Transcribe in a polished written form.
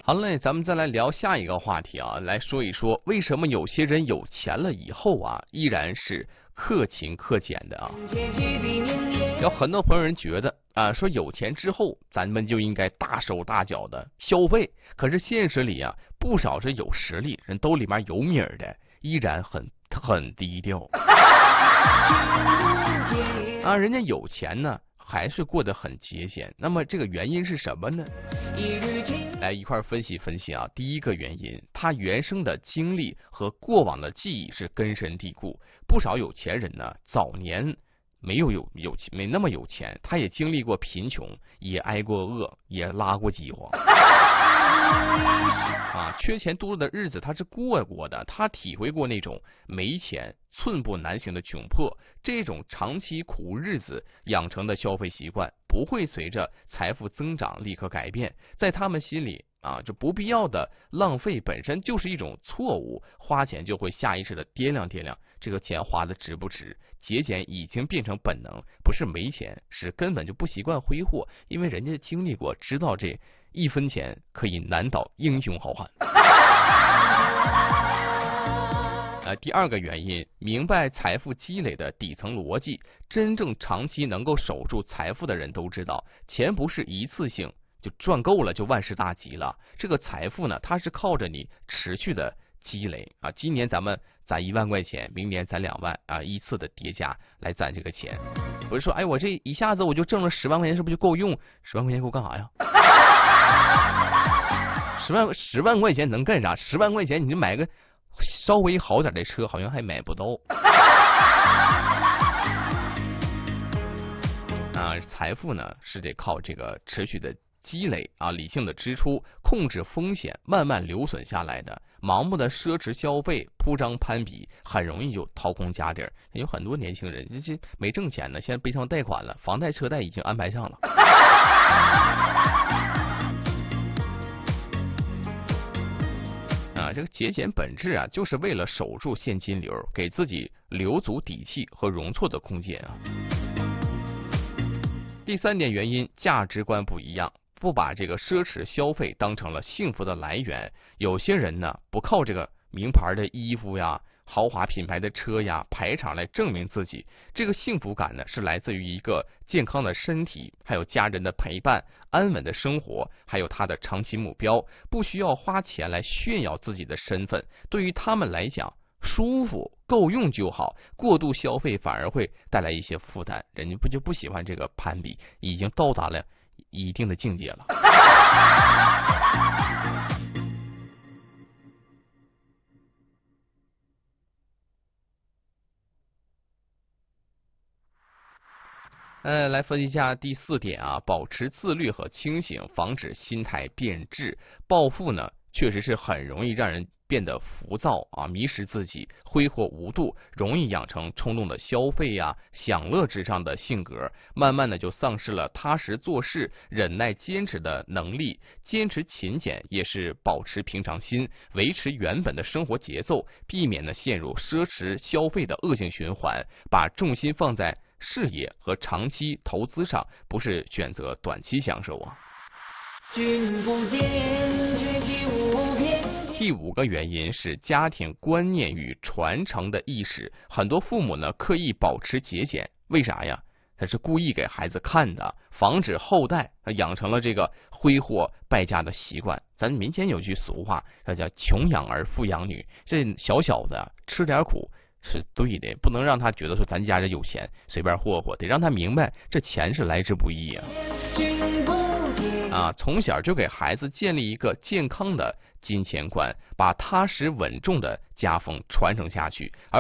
好嘞，咱们再来聊下一个话题啊，来说一说为什么有些人有钱了以后啊，依然是克勤克俭的啊。有很多朋友人觉得啊，说有钱之后咱们就应该大手大脚的消费，可是现实里啊，不少是有实力人兜里面有米儿的，依然很低调啊，人家有钱呢，还是过得很节俭。那么这个原因是什么呢？来一块分析分析啊。第一个原因，他原生的经历和过往的记忆是根深蒂固。不少有钱人呢，早年没那么有钱，他也经历过贫穷，也挨过饿，也拉过饥荒啊，缺钱多的日子他是过的，他体会过那种没钱寸步难行的窘迫，这种长期苦日子养成的消费习惯不会随着财富增长立刻改变，在他们心里啊，这不必要的浪费本身就是一种错误，花钱就会下意识的掂量这个钱花的值不值。节俭已经变成本能，不是没钱，是根本就不习惯挥霍，因为人家经历过，知道这一分钱可以难倒英雄好汉。第二个原因，明白财富积累的底层逻辑，真正长期能够守住财富的人都知道，钱不是一次性就赚够了就万事大吉了，这个财富呢，它是靠着你持续的积累啊。今年咱们攒1万块钱，明年攒2万啊，依次的叠加来攒这个钱。不是说哎，我这一下子我就挣了10万块钱，是不是就够用？10万块钱够干啥呀？10万块钱能干啥？10万块钱你就买个稍微好点的车，好像还买不到啊。财富呢是得靠这个持续的积累啊，理性的支出，控制风险，慢慢留存下来的。盲目的奢侈消费，铺张攀比，很容易就掏空家底儿。有很多年轻人这没挣钱呢，现在背上贷款了，房贷车贷已经安排上了。这个节俭本质啊，就是为了守住现金流，给自己留足底气和容错的空间啊。第三点原因，价值观不一样，不把这个奢侈消费当成了幸福的来源。有些人呢，不靠这个名牌的衣服呀、豪华品牌的车呀、排场来证明自己，这个幸福感呢，是来自于一个健康的身体，还有家人的陪伴、安稳的生活，还有他的长期目标。不需要花钱来炫耀自己的身份，对于他们来讲，舒服够用就好，过度消费反而会带来一些负担。人家不喜欢这个攀比，已经到达了一定的境界了。来分析一下第4点啊，保持自律和清醒，防止心态变质。暴富呢，确实是很容易让人变得浮躁啊，迷失自己，挥霍无度，容易养成冲动的消费呀、享乐至上的性格，慢慢的就丧失了踏实做事、忍耐坚持的能力。坚持勤俭也是保持平常心，维持原本的生活节奏，避免呢陷入奢侈消费的恶性循环，把重心放在事业和长期投资上，不是选择短期享受啊。第5个原因是家庭观念与传承的意识，很多父母呢刻意保持节俭，为啥呀？他是故意给孩子看的，防止后代养成了这个挥霍败家的习惯。咱民间有句俗话，它叫穷养儿富养女，这小的吃点苦是对的，不能让他觉得说咱家这有钱随便霍霍，得让他明白这钱是来之不易啊！从小就给孩子建立一个健康的金钱观，把踏实稳重的家风传承下去，而